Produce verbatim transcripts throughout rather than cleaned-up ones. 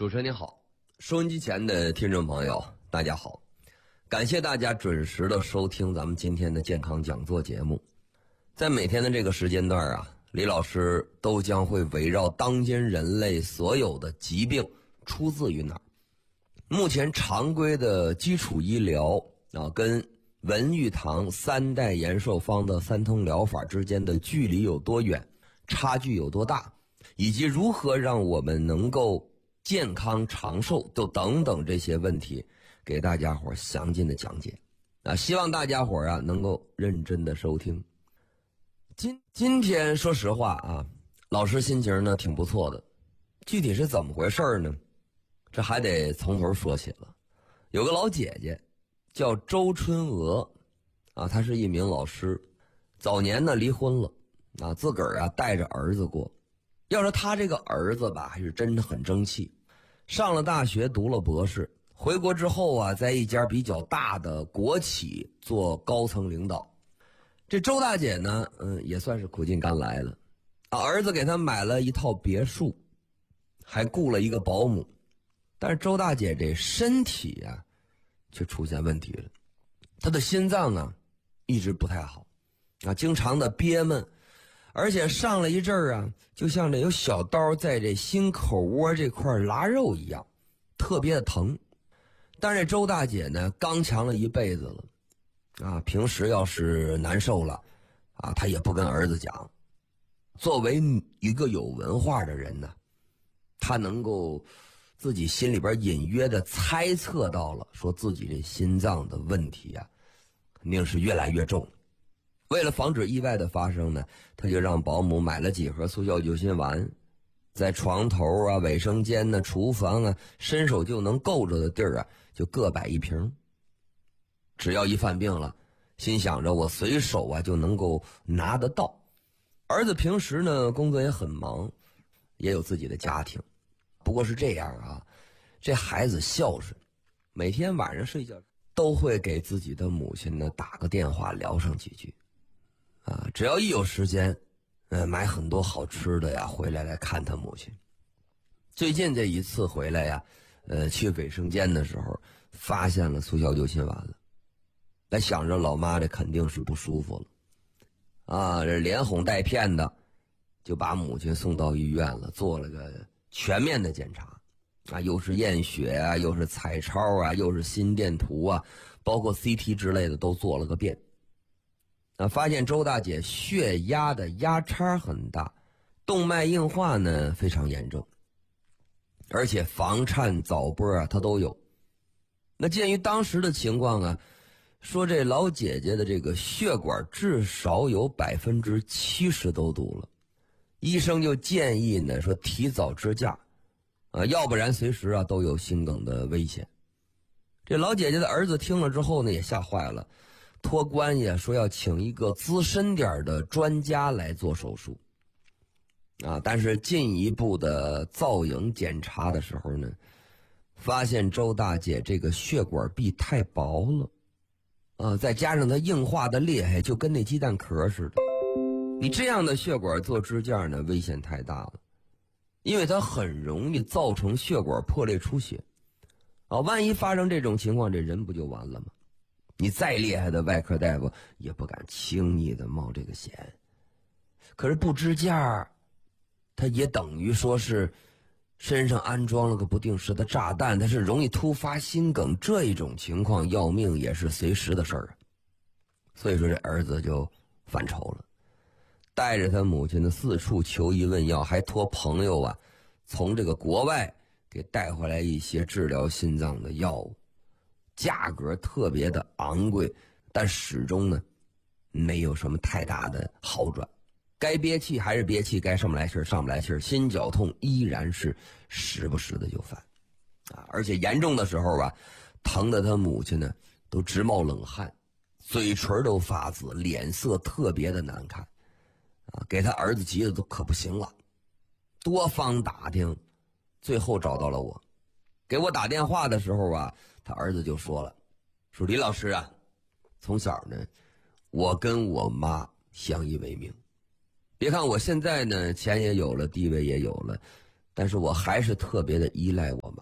主持人你好，收音机前的听众朋友大家好，感谢大家准时的收听咱们今天的健康讲座节目。在每天的这个时间段啊，李老师都将会围绕当今人类所有的疾病出自于哪儿，目前常规的基础医疗啊跟文玉堂三代延寿方的三通疗法之间的距离有多远，差距有多大，以及如何让我们能够健康长寿，都等等这些问题给大家伙详尽的讲解啊，希望大家伙啊能够认真的收听。今今天说实话啊，老师心情呢挺不错的，具体是怎么回事呢？这还得从头说起了。有个老姐姐叫周春娥啊，她是一名老师，早年呢离婚了啊，自个儿啊带着儿子过。要说他这个儿子吧，还是真的很争气，上了大学读了博士，回国之后啊，在一家比较大的国企做高层领导。这周大姐呢，嗯，也算是苦尽甘来了啊，儿子给她买了一套别墅，还雇了一个保姆，但是周大姐这身体啊却出现问题了，她的心脏啊一直不太好啊，经常的憋闷，而且上了一阵儿啊，就像这有小刀在这心口窝这块拉肉一样，特别的疼。但是周大姐呢，刚强了一辈子了啊，平时要是难受了啊，她也不跟儿子讲。作为一个有文化的人呢，她能够自己心里边隐约的猜测到了，说自己这心脏的问题啊，肯定是越来越重。为了防止意外的发生呢，他就让保姆买了几盒速效救心丸，在床头啊、卫生间呢、厨房啊，伸手就能够着的地儿啊，就各摆一瓶。只要一犯病了，心想着我随手啊就能够拿得到。儿子平时呢工作也很忙，也有自己的家庭，不过是这样啊，这孩子孝顺，每天晚上睡觉都会给自己的母亲呢打个电话聊上几句。啊，只要一有时间，呃，买很多好吃的呀，回来来看他母亲。最近这一次回来呀，呃，去卫生间的时候，发现了速效救心丸了。那想着老妈这肯定是不舒服了，啊，这连哄带骗的，就把母亲送到医院了，做了个全面的检查，啊，又是验血啊，又是彩超啊，又是心电图啊，包括 C T 之类的都做了个遍。啊，发现周大姐血压的压差很大，动脉硬化呢非常严重，而且房颤早搏啊她都有。那鉴于当时的情况啊，说这老姐姐的这个血管至少有百分之七十都堵了，医生就建议呢说提早支架，啊，要不然随时啊都有心梗的危险。这老姐姐的儿子听了之后呢也吓坏了，托关系说要请一个资深点的专家来做手术啊，但是进一步的造影检查的时候呢，发现周大姐这个血管壁太薄了啊，再加上它硬化的厉害，就跟那鸡蛋壳似的。你这样的血管做支架呢，危险太大了，因为它很容易造成血管破裂出血啊，万一发生这种情况，这人不就完了吗？你再厉害的外科大夫也不敢轻易的冒这个险。可是不支架，它也等于说是身上安装了个不定时的炸弹，它是容易突发心梗，这一种情况要命也是随时的事儿啊。所以说这儿子就犯愁了，带着他母亲的四处求医问药，还托朋友啊从这个国外给带回来一些治疗心脏的药物，价格特别的昂贵，但始终呢没有什么太大的好转，该憋气还是憋气，该上不来气儿上不来气儿，心绞痛依然是时不时的就犯啊，而且严重的时候吧，疼得他母亲呢都直冒冷汗，嘴唇都发紫，脸色特别的难看啊，给他儿子急得都可不行了，多方打听，最后找到了我。给我打电话的时候啊，他儿子就说了，说李老师啊，从小呢我跟我妈相依为命，别看我现在呢钱也有了，地位也有了，但是我还是特别的依赖我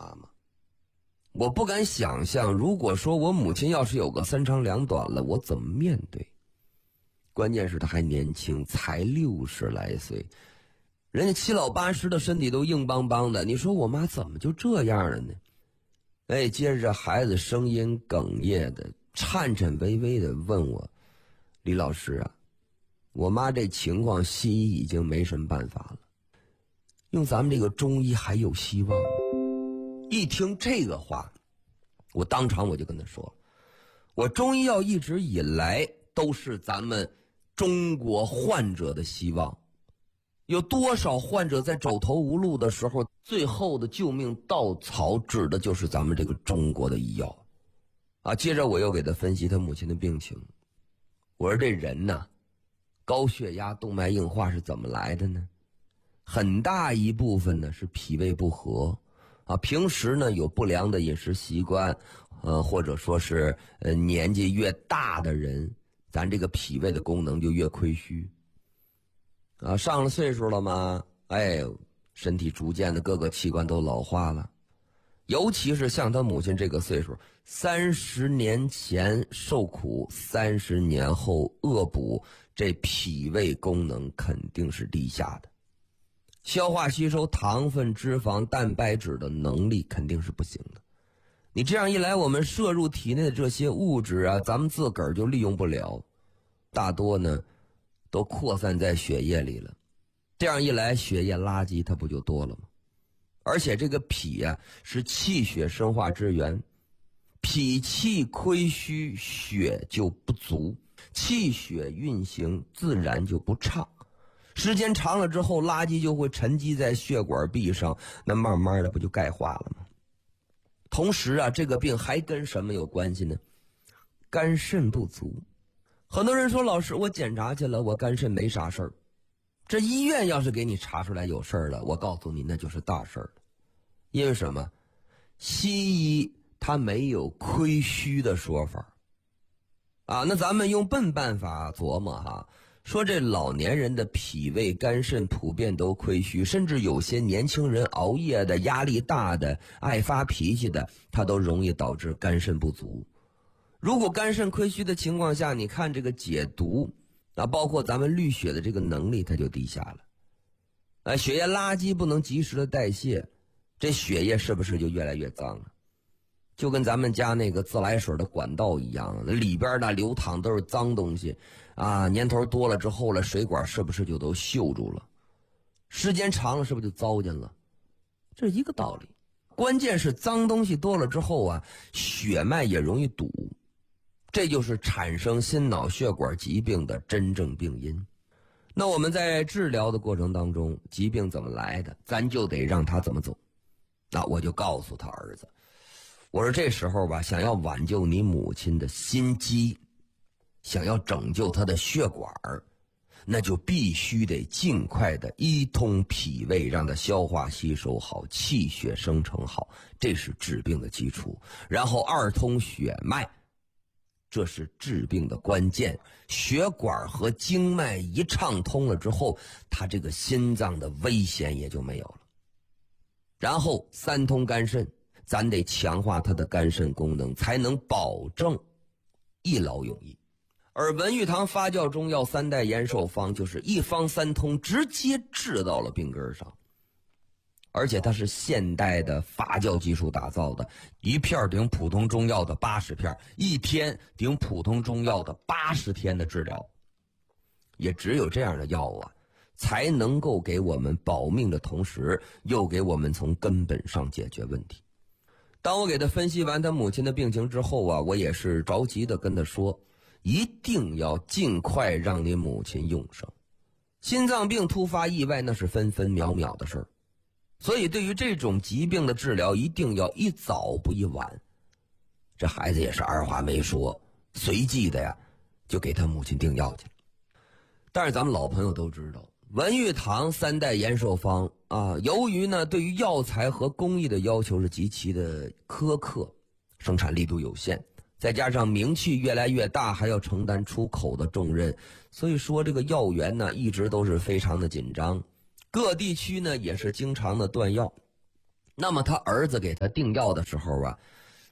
我不敢想象，如果说我母亲要是有个三长两短了，我怎么面对？关键是她还年轻，才六十来岁，人家七老八十的身体都硬邦邦的，你说我妈怎么就这样了呢？哎，接着孩子声音哽咽的、颤颤巍巍的问我：“李老师啊，我妈这情况，西医已经没什么办法了，用咱们这个中医还有希望吗？”一听这个话，我当场我就跟他说：“我中医药一直以来都是咱们中国患者的希望。有多少患者在走投无路的时候，最后的救命稻草指的就是咱们这个中国的医药。”啊，接着我又给他分析他母亲的病情。我说这人呐，高血压、动脉硬化是怎么来的呢？很大一部分呢是脾胃不和。啊，平时呢有不良的饮食习惯，呃，或者说是呃年纪越大的人，咱这个脾胃的功能就越亏虚。啊，上了岁数了嘛，哎，身体逐渐的各个器官都老化了，尤其是像他母亲这个岁数，三十年前受苦，三十年后恶补，这脾胃功能肯定是低下的。消化吸收糖分、脂肪、蛋白质的能力肯定是不行的。你这样一来，我们摄入体内的这些物质啊，咱们自个儿就利用不了，大多呢都扩散在血液里了。这样一来，血液垃圾它不就多了吗？而且这个脾啊是气血生化之源，脾气亏虚，血就不足，气血运行自然就不畅。时间长了之后，垃圾就会沉积在血管壁上，那慢慢的不就钙化了吗？同时啊，这个病还跟什么有关系呢？肝肾不足。很多人说，老师，我检查去了，我肝肾没啥事儿。这医院要是给你查出来有事儿了，我告诉你，那就是大事儿了。因为什么？西医它没有亏虚的说法啊，那咱们用笨办法琢磨哈。说这老年人的脾胃肝肾普遍都亏虚，甚至有些年轻人熬夜的、压力大的、爱发脾气的，他都容易导致肝肾不足。如果肝肾亏虚的情况下，你看这个解毒啊，包括咱们滤血的这个能力它就低下了。啊，血液垃圾不能及时的代谢，这血液是不是就越来越脏了？就跟咱们家那个自来水的管道一样，里边呢流淌都是脏东西啊，年头多了之后了，水管是不是就都锈住了？时间长了是不是就糟践了？这是一个道理。关键是脏东西多了之后啊，血脉也容易堵，这就是产生心脑血管疾病的真正病因。那我们在治疗的过程当中，疾病怎么来的，咱就得让他怎么走。那我就告诉他儿子，我说这时候吧，想要挽救你母亲的心肌，想要拯救她的血管，那就必须得尽快的一通脾胃，让它消化吸收好，气血生成好，这是治病的基础。然后二通血脉，这是治病的关键。血管和经脉一畅通了之后，他这个心脏的危险也就没有了。然后三通肝肾，咱得强化他的肝肾功能，才能保证一劳永逸。而文玉堂发酵中药三代延寿方就是一方三通，直接治到了病根上。而且它是现代的发酵技术打造的，一片顶普通中药的八十片，一天顶普通中药的八十天的治疗。也只有这样的药啊，才能够给我们保命的同时，又给我们从根本上解决问题。当我给他分析完他母亲的病情之后啊，我也是着急的跟他说，一定要尽快让你母亲用上。心脏病突发意外那是分分秒秒的事儿，所以对于这种疾病的治疗一定要一早不一晚。这孩子也是二话没说，随即的呀就给他母亲订药去了。但是咱们老朋友都知道，文玉堂三代延寿方啊，由于呢对于药材和工艺的要求是极其的苛刻，生产力度有限，再加上名气越来越大，还要承担出口的重任，所以说这个药源呢一直都是非常的紧张，各地区呢也是经常的断药。那么他儿子给他订药的时候啊，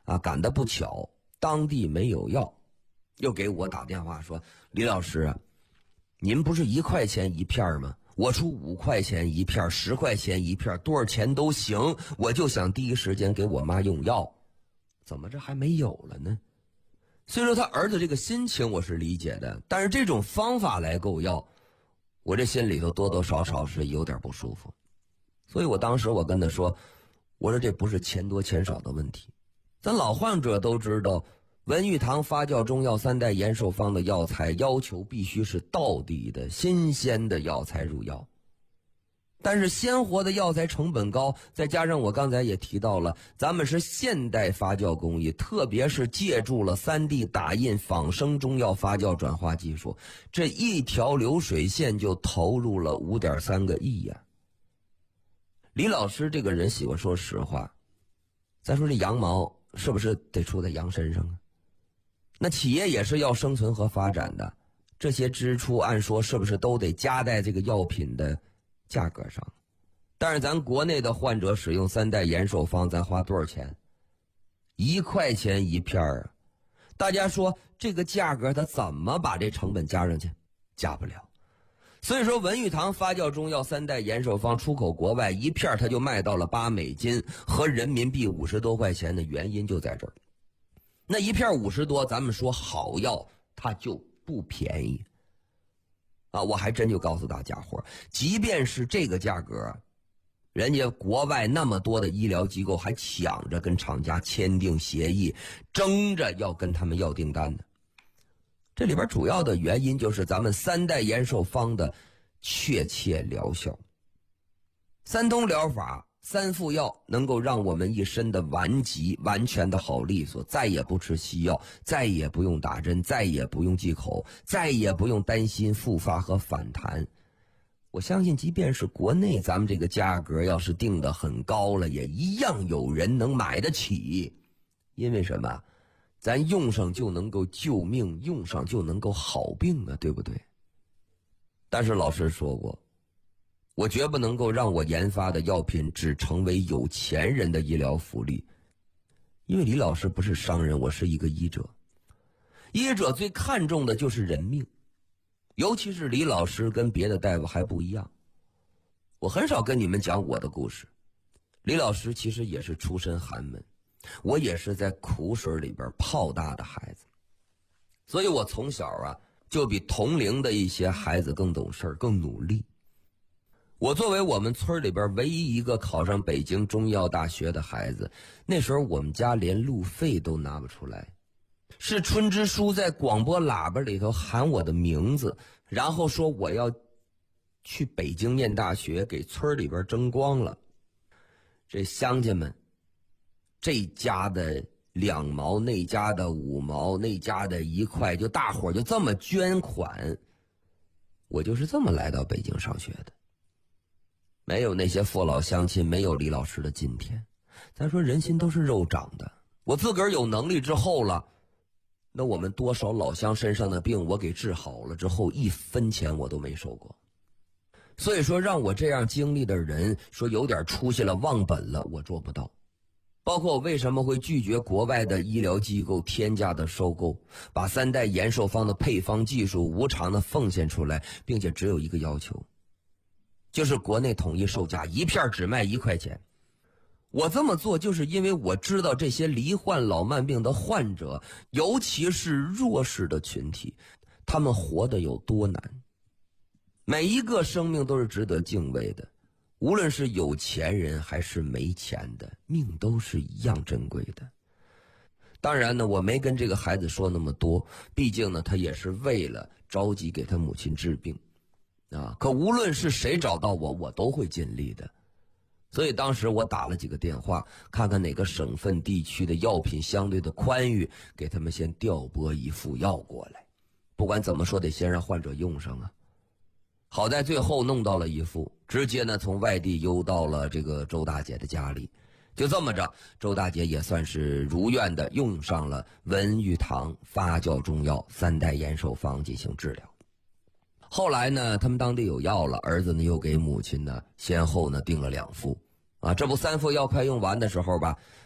啊，赶得不巧，当地没有药，又给我打电话说，李老师啊，您不是一块钱一片吗？我出五块钱一片，十块钱一片，多少钱都行，我就想第一时间给我妈用药，怎么这还没有了呢？虽说他儿子这个心情我是理解的，但是这种方法来购药，我这心里头多多少少是有点不舒服。所以我当时我跟他说，我说这不是钱多钱少的问题，咱老患者都知道，文玉堂发酵中药三代延寿方的药材要求必须是道地的新鲜的药材入药，但是鲜活的药材成本高，再加上我刚才也提到了，咱们是现代发酵工艺，特别是借助了 三 D 打印仿生中药发酵转化技术，这一条流水线就投入了 五点三个亿呀。李老师这个人喜欢说实话，再说这羊毛是不是得出在羊身上啊？那企业也是要生存和发展的，这些支出按说是不是都得加在这个药品的价格上？但是咱国内的患者使用三代延寿方，咱花多少钱？一块钱一片啊！大家说这个价格他怎么把这成本加上去？加不了。所以说文玉堂发酵中药三代延寿方出口国外，一片它就卖到了八美金和人民币五十多块钱的原因就在这儿。那一片五十多，咱们说好药它就不便宜啊！我还真就告诉大家伙，即便是这个价格，人家国外那么多的医疗机构还抢着跟厂家签订协议，争着要跟他们要订单呢。这里边主要的原因就是咱们三代延寿方的确切疗效。三通疗法三副药能够让我们一身的顽疾完全的好利索，再也不吃西药，再也不用打针，再也不用忌口，再也不用担心复发和反弹。我相信即便是国内咱们这个价格要是定得很高了，也一样有人能买得起。因为什么？咱用上就能够救命，用上就能够好病啊，对不对？但是老师说过，我绝不能够让我研发的药品只成为有钱人的医疗福利，因为李老师不是商人，我是一个医者。医者最看重的就是人命，尤其是李老师跟别的大夫还不一样。我很少跟你们讲我的故事，李老师其实也是出身寒门，我也是在苦水里边泡大的孩子，所以我从小啊就比同龄的一些孩子更懂事更努力。我作为我们村里边唯一一个考上北京中医药大学的孩子，那时候我们家连路费都拿不出来，是春之书在广播喇叭里头喊我的名字，然后说我要去北京念大学，给村里边争光了。这乡亲们，这家的两毛，那家的五毛，那家的一块，就大伙就这么捐款，我就是这么来到北京上学的。没有那些父老乡亲，没有李老师的今天。咱说人心都是肉长的，我自个儿有能力之后了，那我们多少老乡身上的病我给治好了之后，一分钱我都没收过。所以说让我这样经历的人说有点出息了，忘本了，我做不到。包括我为什么会拒绝国外的医疗机构天价的收购，把三代延寿方的配方技术无偿的奉献出来，并且只有一个要求，就是国内统一售价，一片只卖一块钱。我这么做就是因为我知道这些罹患老慢病的患者，尤其是弱势的群体，他们活得有多难。每一个生命都是值得敬畏的，无论是有钱人还是没钱的，命都是一样珍贵的。当然呢，我没跟这个孩子说那么多，毕竟呢，他也是为了着急给他母亲治病啊。可无论是谁找到我，我都会尽力的。所以当时我打了几个电话，看看哪个省份地区的药品相对的宽裕，给他们先调拨一副药过来。不管怎么说，得先让患者用上啊。好在最后弄到了一副，直接呢从外地邮到了这个周大姐的家里。就这么着，周大姐也算是如愿的用上了文玉堂发酵中药三代延寿方进行治疗。后来呢，他们当地有药了，儿子呢又给母亲呢先后呢订了两副啊。这不三副药快用完的时候吧，